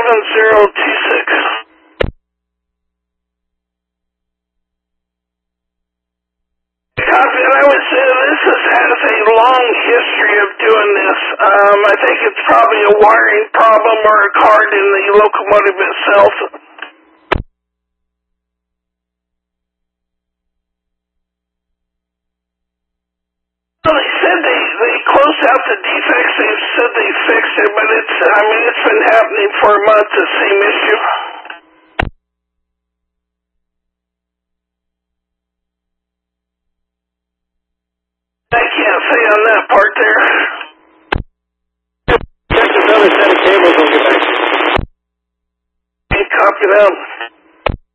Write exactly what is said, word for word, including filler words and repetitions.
seven zero two six. Copy, and I would say this is, has a long history of doing this. Um, I think it's probably a wiring problem or a card in the locomotive itself. Well, they said they, they closed out the defects. They said they fixed it, but it's, I mean, it's been happening for a month, the same issue. I can't say on that part there. Check another set of cables, we'll get back to you. Hey, copy them.